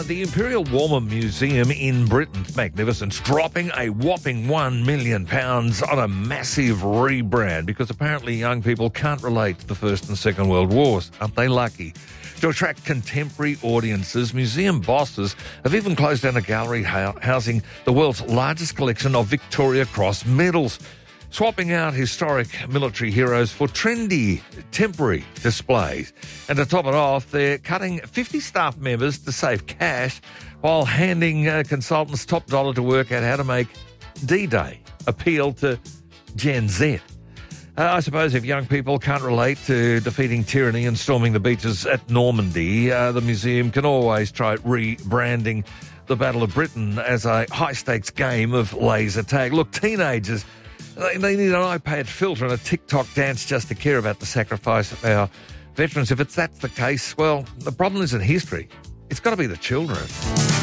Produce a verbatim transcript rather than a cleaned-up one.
the Imperial War Museum in Britain's magnificent, dropping a whopping one million pounds on a massive rebrand because apparently young people can't relate to the First and Second World Wars. Aren't they lucky? To attract contemporary audiences, museum bosses have even closed down a gallery housing the world's largest collection of Victoria Cross medals, swapping out historic military heroes for trendy, temporary displays. And to top it off, they're cutting fifty staff members to save cash while handing uh, consultants top dollar to work out how to make D-Day appeal to Gen Z. Uh, I suppose if young people can't relate to defeating tyranny and storming the beaches at Normandy, uh, the museum can always try rebranding the Battle of Britain as a high-stakes game of laser tag. Look, teenagers, they, they need an iPad filter and a TikTok dance just to care about the sacrifice of our veterans. If it's that's the case, well, the problem isn't history. It's got to be the children.